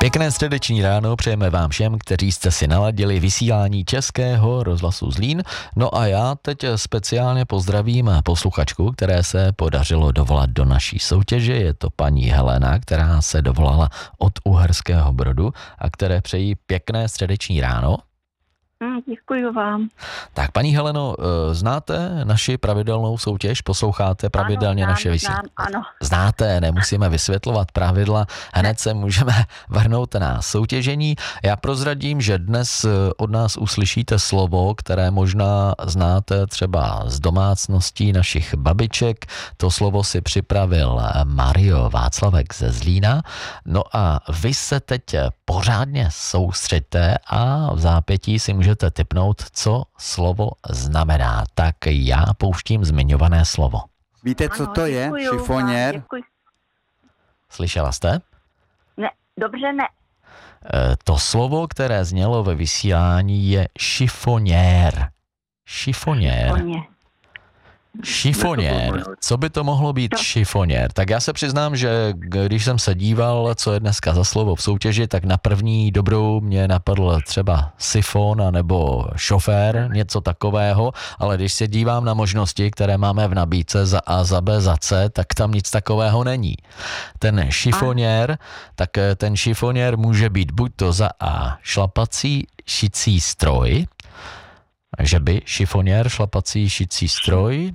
Pěkné středeční ráno přejeme vám všem, kteří jste si naladili vysílání Českého rozhlasu Zlín. No a já teď speciálně pozdravím posluchačku, které se podařilo dovolat do naší soutěže. Je to paní Helena, která se dovolala od Uherského Brodu a které přejí pěkné středeční ráno. Děkuji vám. Tak paní Heleno, znáte naši pravidelnou soutěž? Posloucháte pravidelně ano, naše vysílání? Ano. Znáte, nemusíme vysvětlovat pravidla, hned se můžeme vrhnout na soutěžení. Já prozradím, že dnes od nás uslyšíte slovo, které možná znáte třeba z domácností našich babiček. To slovo si připravil Mario Václavek ze Zlína. No a vy se teď pořádně soustřeďte a v zápětí si můžete tipnout, co slovo znamená. Tak já pouštím zmiňované slovo. Víte, co to je? Šifoněr? Slyšela jste? Ne, dobře ne. To slovo, které znělo ve vysílání, je šifoněr. Šifoněr. Šifoněr. Co by to mohlo být šifoněr? Tak já se přiznám, že když jsem se díval, co je dneska za slovo v soutěži, tak na první dobrou mě napadl třeba sifon nebo šofér, něco takového, ale když se dívám na možnosti, které máme v nabídce za A, za B, za C, tak tam nic takového není. Ten šifoněr, tak ten šifoněr může být buď to za A šlapací šicí stroj, že by šifoněr, šlapací šicí stroj,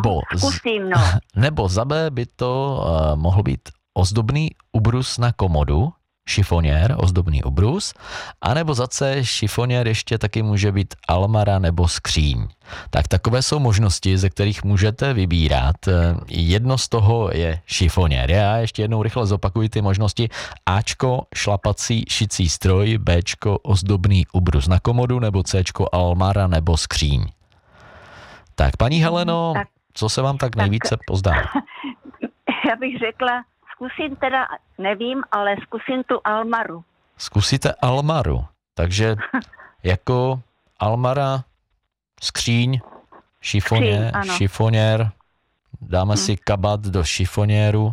nebo za B by to mohl být ozdobný ubrus na komodu, šifoněr, ozdobný ubrus, anebo za C šifoněr ještě taky může být almara nebo skříň. Tak takové jsou možnosti, ze kterých můžete vybírat. Jedno z toho je šifoněr. Já ještě jednou rychle zopakuji ty možnosti. Ačko šlapací šicí stroj, Bčko ozdobný ubrus na komodu, nebo Cčko almara nebo skříň. Tak paní Heleno, co se vám tak nejvíce pozdá? Já bych řekla, zkusím teda, nevím, ale zkusím tu almaru. Zkusíte almaru, takže jako almara, skříň, šifoněr, dáme si kabát do šifoněru,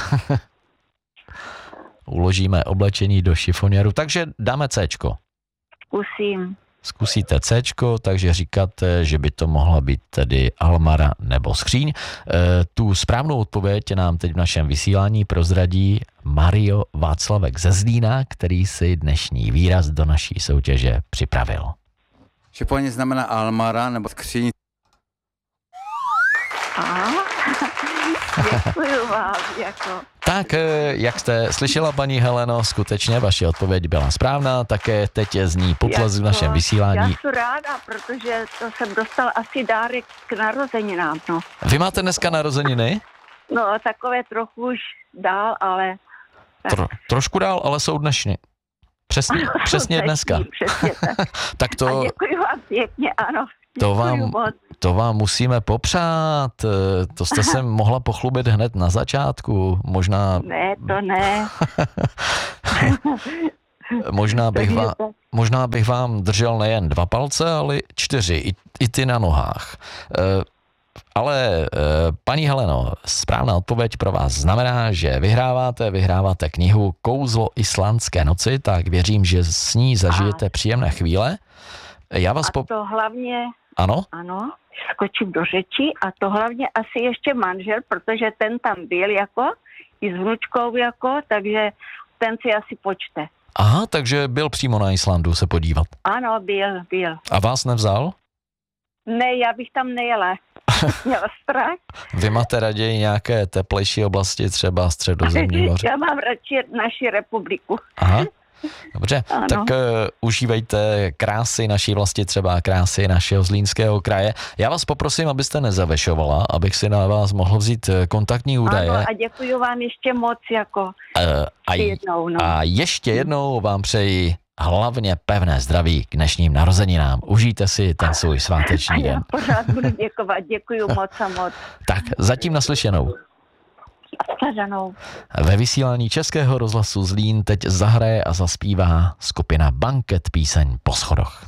uložíme oblečení do šifoněru, takže dáme Cčko. Zkusíte Cčko, takže říkáte, že by to mohla být tedy almara nebo skříň. Tu správnou odpověď nám teď v našem vysílání prozradí Mario Václavek ze Zlína, který si dnešní výraz do naší soutěže připravil. Šifoněr znamená almara nebo skříň. Děkuji vám, Tak, jak jste slyšela, paní Heleno, skutečně vaše odpověď byla správná, také teď zní potlesk v našem vysílání. Já jsem ráda, protože to jsem dostal asi dárek k narozeninám, no. Vy máte dneska narozeniny? No, takové trochu už dál, ale... Trošku dál, ale jsou dnešní. Přesně dneska. Přesně tak. Tak to... A děkuji vám pěkně, ano. To vám musíme popřát, to jste se mohla pochlubit hned na začátku, možná... Ne, to ne. možná bych vám držel nejen 2 palce, ale 4, i ty na nohách. Ale paní Heleno, správná odpověď pro vás znamená, že vyhráváte knihu Kouzlo islandské noci, tak věřím, že s ní zažijete příjemné chvíle. To hlavně... Ano? Ano, skočím do řeči a to hlavně asi ještě manžel, protože ten tam byl i s vnučkou takže ten si asi počte. Aha, takže byl přímo na Islandu se podívat. Ano, byl. A vás nevzal? Ne, já bych tam nejela. Měla strach. Vy máte raději nějaké teplejší oblasti, třeba Středozemní moře? Já mám radši naši republiku. Aha. Dobře, ano. Tak užívejte krásy naší vlasti, třeba krásy našeho Zlínského kraje. Já vás poprosím, abyste nezavešovala, abych si na vás mohl vzít kontaktní údaje. Ano, a děkuji vám ještě moc jednou. No. A ještě jednou vám přeji hlavně pevné zdraví k dnešním narozeninám. Užijte si ten svůj sváteční den. Já pořád budu děkovat, děkuji moc a moc. Tak, zatím naslyšenou. Ve vysílání Českého rozhlasu Zlín teď zahraje a zaspívá skupina Banket píseň Po schodoch.